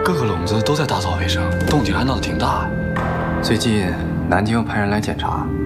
各个笼子都在打扫卫生，动静还闹得挺大。 最近南京又派人来检查，